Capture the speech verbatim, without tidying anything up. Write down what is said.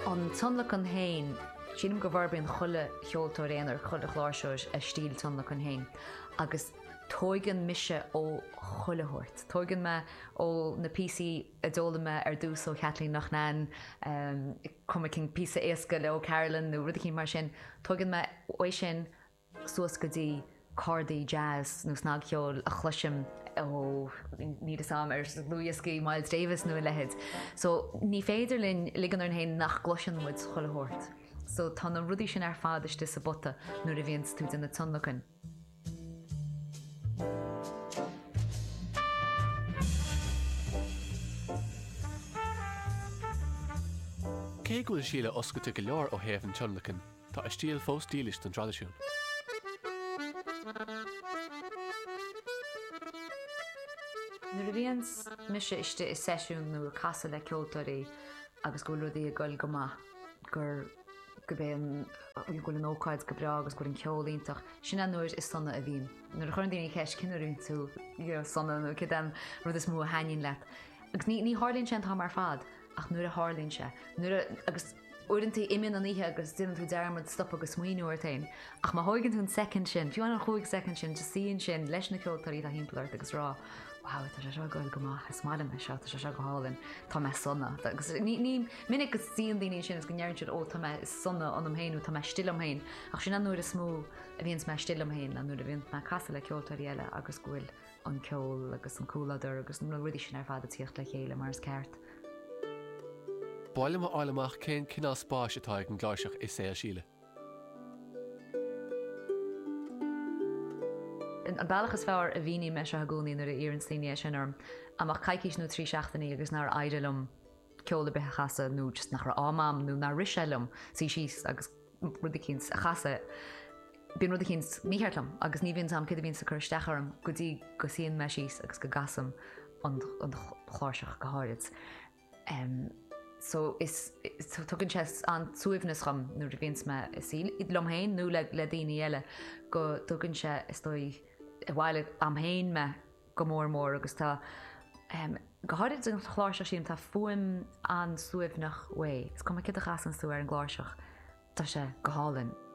An tunla an hain, sínam go bharbíon chulle cheoltóir éonar chulle chláirseoir a stíl tunla an hain. Agus tóigan mise ó chullehort. Tóigan me ó na písaí a dóla me ar dús ó Kathleen nach nán, um, cum cin písa éasca le ó Carolyn nó rudí mar sin. Tóigan me ó sin suas go dtí cardaí jazz nó snag cheol a chluisim ó ní sam ar Louiscí Miles Davis nó lehead. So ní féidir linn ligan ar hain nach gloisian muid chullehort. So tá na rudí sin ar fád is sa bota nuair a bhíonn tú in na tunlacan. Cé go bhfuil síle oscailte go leor ó thaobh an tunlacan, tá istíl fós dílis don tradiisiún. Nuair a bhíonn mise iste is seisiún nó casa le ceoltóirí agus go rudaí a gcuil go maith gur go bhéon go an ócáid go breá agus gur an ceolíntaach sin an nuair is sanna a bhíon. Nuair a chuir daoine ceis cinarún tú sanna nó cé an rud is mú a hainin leat. Agus ní ní hálíonn sin tá mar fad ach nuair a hálíonn se. Nuair agus uirintí imíon an ihe agus duann tú dearmad stop agus smuoinúir tain. Ach má háigann tún second sin, fiú an chuig second sin, just síonn sin leis na ceoltóirí a himplaart agus rá. Wow, tá sé seo goil go maith, is mála me seo, tá sé seo go hálinn, tá me sonna. Ní minic go síon daoine sin is go nearann siad ó tá me is sonna an am héin, tá me still am héin. Ach sin an nuair a smú a bhíonn me still am héin, an nuair a bhíonn me casa le ceoltóirí eile agus gohfuil an ceol agus an cúladar agus nó rudí sin ar fad a tíocht le chéile mar is ceart. Báile má áileach cén cinál spáis atá ag an gláiseach is é a síle. An bailachas fearr a bhíní me se a gúnaí nuair a íonn slíine sin orm, amach caiiciis nó trí seachtaí agus nar aidirlumm ceola bethe chasa nó just nach ra ámam nó nar riselum sí síos agus rudí cins a chasa. Bíon rudí cins míheartlam agus ní bhíonn sam cid a bhíonn sa chur stecharm go dtí go síon me síos agus go gasam an chláirseach go háirid. Um, So is so tugann sé an suaimhnas chum nuair a bhíonn me síl iad lom héin nó le le daoine eile go tugann sé is dói a bhhaile am héin me go mór mór agus tá um, go háirid an chláirseach sin tá fuaim an suaimhnach wé. Is cum cid a chas an sú ar an gláirseach tá sé go hálinn.